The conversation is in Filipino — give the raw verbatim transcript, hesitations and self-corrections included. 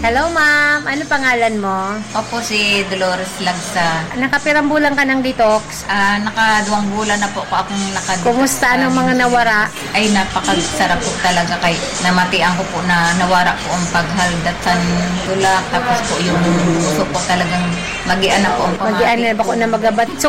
Hello, ma'am. Ano pangalan mo? Opo, si Dolores Lagsa. Nakapirang bulan ka ng detox? Ah, nakaduwang bulan na po ko akong nakadetox. Kumusta ang mga nawara? Ay, napakasarap po talaga kay namatian ko po na nawara po ang paghaldatan tulak. Tapos po yung puso ko talagang magian na po ang Mag-ano ba ko na magabat? So,